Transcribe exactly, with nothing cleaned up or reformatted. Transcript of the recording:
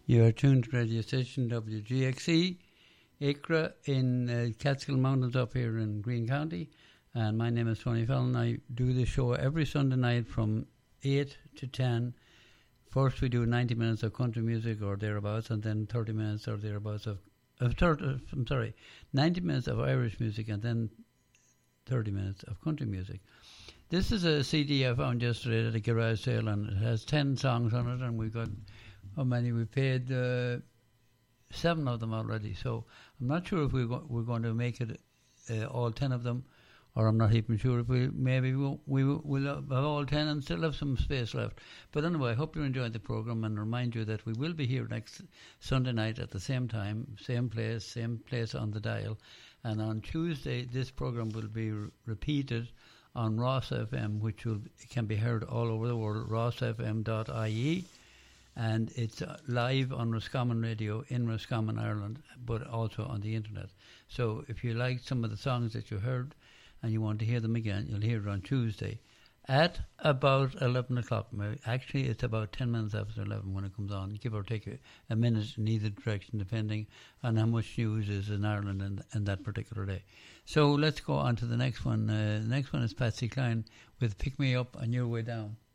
You are tuned to radio station W G X E, Acre in uh, Catskill Mountains up here in Greene County. And my name is Tony Fallon. I do this show every Sunday night from eight to ten. First we do ninety minutes of country music or thereabouts, and then thirty minutes or thereabouts of, of thirty, I'm sorry, ninety minutes of Irish music, and then thirty minutes of country music. This is a C D I found yesterday at a garage sale, and it has ten songs on it, and we've got, how many? We paid uh, seven of them already, so I'm not sure if we're, go- we're going to make it uh, all ten of them, or I'm not even sure if we, maybe we'll, we will we'll have all ten and still have some space left. But anyway, I hope you enjoyed the programme, and remind you that we will be here next Sunday night at the same time, same place, same place on the dial. And on Tuesday, this programme will be re- repeated on Ross F M, which will, can be heard all over the world, ross f m dot i e. And it's uh, live on Roscommon Radio in Roscommon, Ireland, but also on the internet. So if you like some of the songs that you heard and you want to hear them again, you'll hear it on Tuesday at about eleven o'clock. Actually, it's about ten minutes after eleven when it comes on, give or take a, a minute in either direction, depending on how much news is in Ireland in, in that particular day. So let's go on to the next one. Uh, the next one is Patsy Cline with Pick Me Up on Your Way Down.